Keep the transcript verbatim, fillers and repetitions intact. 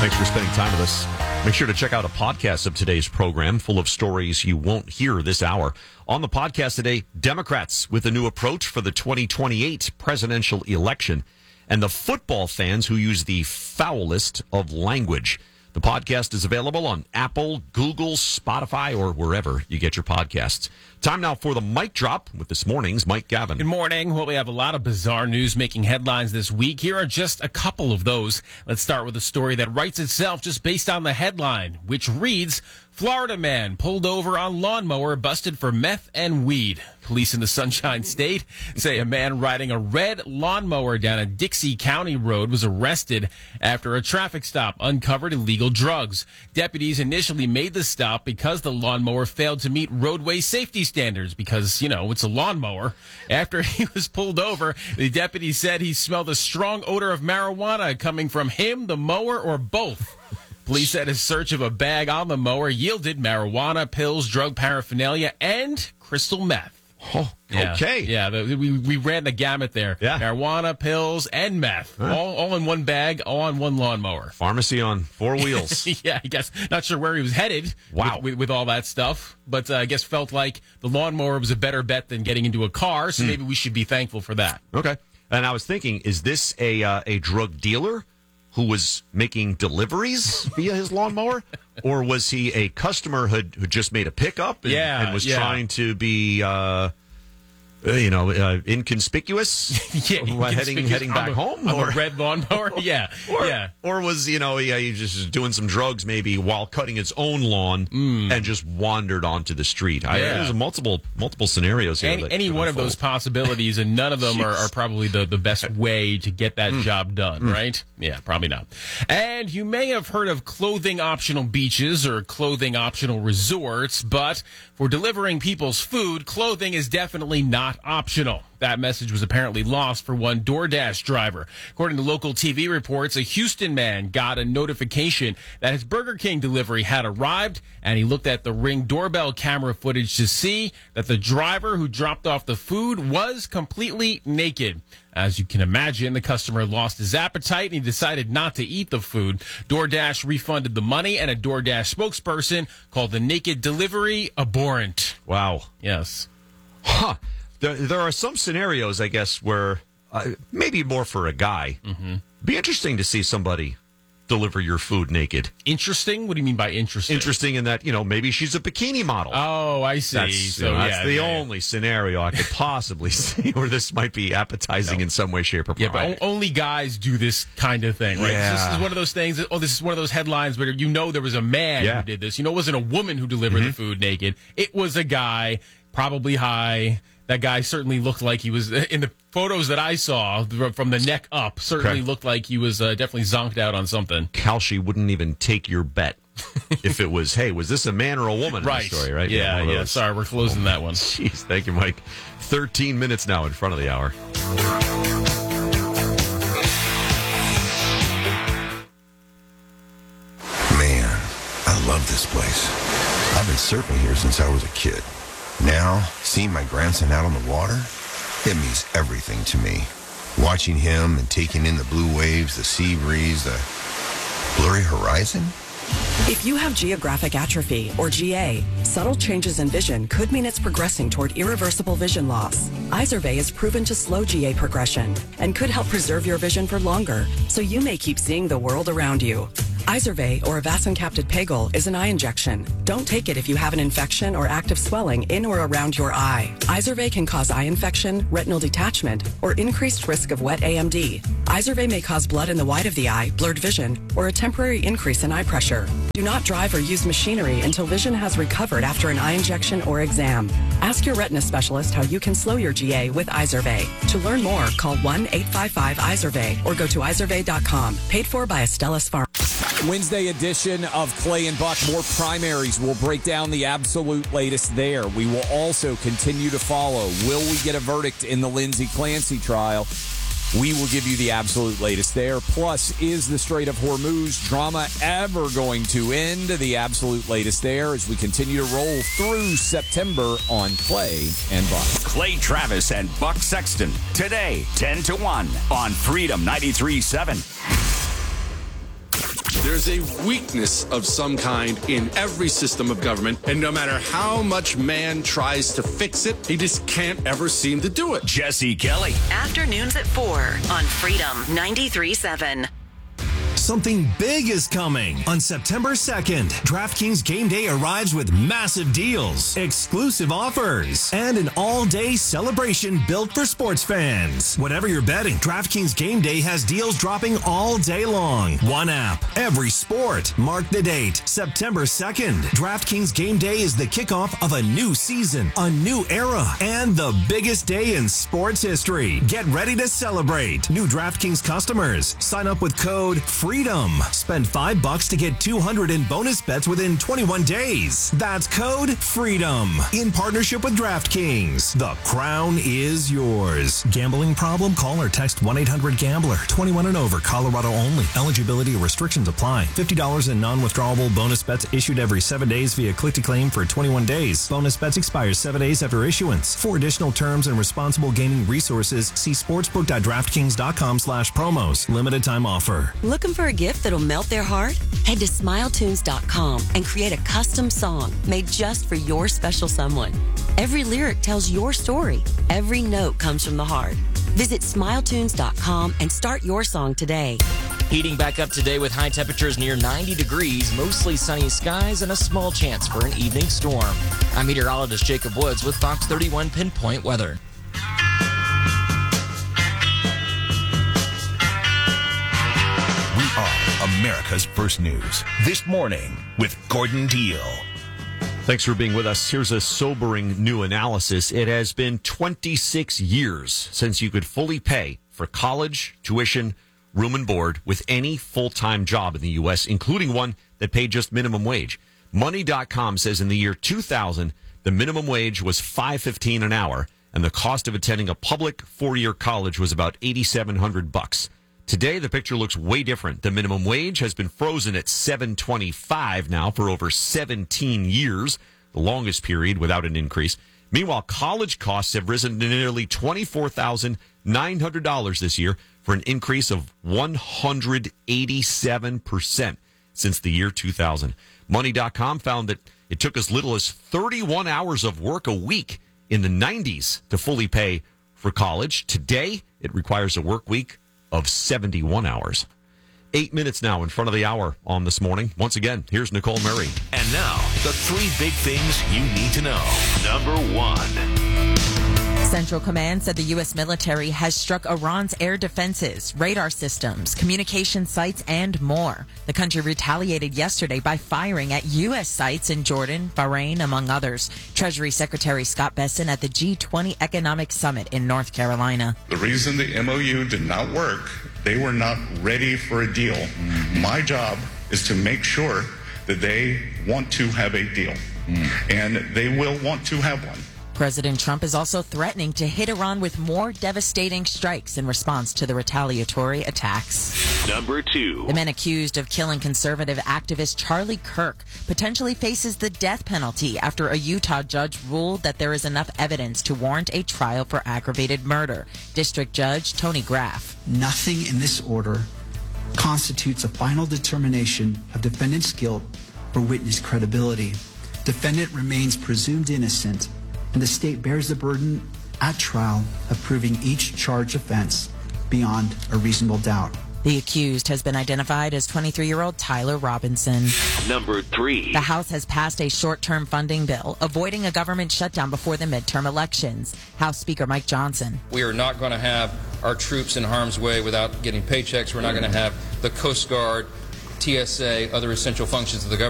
Thanks for spending time with us. Make sure to check out a podcast of today's program full of stories you won't hear this hour. On the podcast today, Democrats with a new approach for the twenty twenty-eight presidential election, and the football fans who use the foulest of language. The podcast is available on Apple, Google, Spotify, or wherever you get your podcasts. Time now for the Mic Drop with this morning's Mike Gavin. Good morning. Well, we have a lot of bizarre news making headlines this week. Here are just a couple of those. Let's start with a story that writes itself just based on the headline, which reads, Florida man pulled over on lawnmower busted for meth and weed. Police in the Sunshine State say a man riding a red lawnmower down a Dixie County road was arrested after a traffic stop uncovered illegal drugs. Deputies initially made the stop because the lawnmower failed to meet roadway safety standards because, you know, it's a lawnmower. After he was pulled over, the deputy said he smelled a strong odor of marijuana coming from him, the mower, or both. Police said a search of a bag on the mower yielded marijuana, pills, drug paraphernalia, and crystal meth. Oh, okay. Yeah, yeah the, we, we ran the gamut there. Yeah. Marijuana, pills, and meth. Huh. All, all in one bag, all on one lawnmower. Pharmacy on four wheels. Yeah, I guess. Not sure where he was headed wow. with, with, with all that stuff, but uh, I guess felt like the lawnmower was a better bet than getting into a car, so mm. maybe we should be thankful for that. Okay. And I was thinking, is this a uh, a drug dealer who was making deliveries via his lawnmower? Or was he a customer who who just made a pickup and, yeah, and was yeah. trying to be, uh, you know, uh, inconspicuous? yeah, inconspicuous heading heading back a, home? Or a red lawnmower? Yeah, or, yeah. Or was, you know, yeah, he just doing some drugs maybe while cutting his own lawn mm. and just wandered onto the street. I, yeah. There's multiple multiple scenarios here. Any, that any one of those possibilities, and none of them are, are probably the, the best way to get that mm. job done, mm. right? Yeah, probably not. And you may have heard of clothing optional beaches or clothing optional resorts, but for delivering people's food, clothing is definitely not optional. That message was apparently lost for one DoorDash driver. According to local T V reports, a Houston man got a notification that his Burger King delivery had arrived, and he looked at the Ring doorbell camera footage to see that the driver who dropped off the food was completely naked. As you can imagine, the customer lost his appetite and he decided not to eat the food. DoorDash refunded the money, and a DoorDash spokesperson called the naked delivery abhorrent. Wow. Yes. Huh. There, there are some scenarios, I guess, where uh, maybe more for a guy. Mm-hmm. Be interesting to see somebody deliver your food naked. Interesting? What do you mean by interesting? Interesting in that, you know, maybe she's a bikini model. Oh, I see. That's, so, you know, that's yeah, the yeah. only scenario I could possibly see where this might be appetizing no. in some way, shape, or form. Yeah, but o- only guys do this kind of thing, right? Yeah. This is one of those things. Oh, this is one of those headlines where you know there was a man yeah. who did this. You know, it wasn't a woman who delivered mm-hmm. the food naked. It was a guy, probably high. That guy certainly looked like he was, in the photos that I saw from the neck up, certainly okay. looked like he was uh, definitely zonked out on something. Kalshi wouldn't even take your bet if it was, hey, was this a man or a woman right. in the story, right? Yeah, yeah. yeah. Sorry, we're closing oh, that one. Jeez, thank you, Mike. thirteen minutes now in front of the hour. Man, I love this place. I've been surfing here since I was a kid. Now, seeing my grandson out on the water, it means everything to me. Watching him and taking in the blue waves, the sea breeze, the blurry horizon. If you have geographic atrophy, or G A, subtle changes in vision could mean it's progressing toward irreversible vision loss. Izervay is proven to slow G A progression and could help preserve your vision for longer, so you may keep seeing the world around you. Izervay, or avacincaptad pegol, is an eye injection. Don't take it if you have an infection or active swelling in or around your eye. Izervay can cause eye infection, retinal detachment, or increased risk of wet A M D. Izervay may cause blood in the white of the eye, blurred vision, or a temporary increase in eye pressure. Do not drive or use machinery until vision has recovered after an eye injection or exam. Ask your retina specialist how you can slow your G A with Izervay. To learn more, call one eight five five Izervay or go to izervay dot com. Paid for by Astellas Pharma. Wednesday edition of Clay and Buck. More primaries. We'll break down the absolute latest there. We will also continue to follow. Will we get a verdict in the Lindsey Clancy trial? We will give you the absolute latest there. Plus, is the Strait of Hormuz drama ever going to end? The absolute latest there as we continue to roll through September on Clay and Buck. Clay Travis and Buck Sexton. Today, ten to one on Freedom ninety-three point seven. There's a weakness of some kind in every system of government, and no matter how much man tries to fix it, he just can't ever seem to do it. Jesse Kelly. Afternoons at four on Freedom ninety-three point seven. Something big is coming. On September second, DraftKings Game Day arrives with massive deals, exclusive offers, and an all-day celebration built for sports fans. Whatever you're betting, DraftKings Game Day has deals dropping all day long. One app, every sport. Mark the date, September second. DraftKings Game Day is the kickoff of a new season, a new era, and the biggest day in sports history. Get ready to celebrate. New DraftKings customers, sign up with code FREEDOM. Spend five bucks to get two hundred in bonus bets within twenty-one days. That's code FREEDOM. In partnership with DraftKings. The crown is yours. Gambling problem? Call or text one eight hundred gambler. twenty-one and over. Colorado only. Eligibility restrictions apply. fifty dollars in non-withdrawable bonus bets issued every seven days via click-to-claim for twenty-one days. Bonus bets expire seven days after issuance. For additional terms and responsible gaming resources, see sportsbook.draftkings.com slash promos. Limited time offer. Looking for a gift that'll melt their heart? Head to smile tunes dot com and create a custom song made just for your special someone. Every lyric tells your story. Every note comes from the heart. Visit smile tunes dot com and start your song today. Heating back up today with high temperatures near ninety degrees, mostly sunny skies, and a small chance for an evening storm. I'm meteorologist Jacob Woods with Fox thirty-one Pinpoint Weather. We are America's First News. This morning with Gordon Deal. Thanks for being with us. Here's a sobering new analysis. It has been twenty-six years since you could fully pay for college, tuition, room and board with any full-time job in the U S, including one that paid just minimum wage. Money dot com says in the year two thousand, the minimum wage was five fifteen an hour, and the cost of attending a public four-year college was about eighty-seven hundred bucks. Today, the picture looks way different. The minimum wage has been frozen at seven twenty-five now for over seventeen years, the longest period without an increase. Meanwhile, college costs have risen to nearly twenty-four thousand nine hundred dollars this year, for an increase of one hundred eighty-seven percent since the year two thousand. Money dot com found that it took as little as thirty-one hours of work a week in the nineties to fully pay for college. Today, it requires a work week of seventy-one hours. Eight minutes now in front of the hour on This Morning. Once again, here's Nicole Murray. And now, the three big things you need to know. Number one. Central Command said the U S military has struck Iran's air defenses, radar systems, communication sites, and more. The country retaliated yesterday by firing at U S sites in Jordan, Bahrain, among others. Treasury Secretary Scott Bessent at the G twenty Economic Summit in North Carolina. The reason the M O U did not work, they were not ready for a deal. Mm-hmm. My job is to make sure that they want to have a deal, mm. and they will want to have one. President Trump is also threatening to hit Iran with more devastating strikes in response to the retaliatory attacks. Number two. The man accused of killing conservative activist Charlie Kirk potentially faces the death penalty after a Utah judge ruled that there is enough evidence to warrant a trial for aggravated murder. District Judge Tony Graff. Nothing in this order constitutes a final determination of defendant's guilt or witness credibility. Defendant remains presumed innocent, and the state bears the burden at trial of proving each charged offense beyond a reasonable doubt. The accused has been identified as twenty-three-year-old Tyler Robinson. Number three. The House has passed a short-term funding bill, avoiding a government shutdown before the midterm elections. House Speaker Mike Johnson. We are not going to have our troops in harm's way without getting paychecks. We're not going to have the Coast Guard, T S A, other essential functions of the government